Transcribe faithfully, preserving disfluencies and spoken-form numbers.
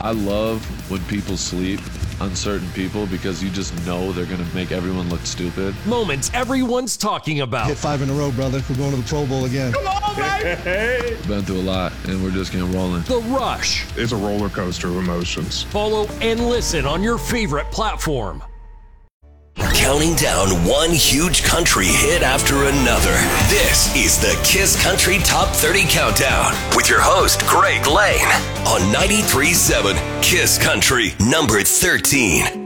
I love when people sleep on certain people because you just know they're going to make everyone look stupid. Moments everyone's talking about. Hit five in a row, brother. We're going to the Pro Bowl again. Come on, baby! Been through a lot, and we're just getting rolling. The Rush. It's a roller coaster of emotions. Follow and listen on your favorite platform. Counting down one huge country hit after another. This is the Kiss Country Top thirty Countdown with your host, Greg Lane, on ninety-three point seven Kiss Country, number thirteen.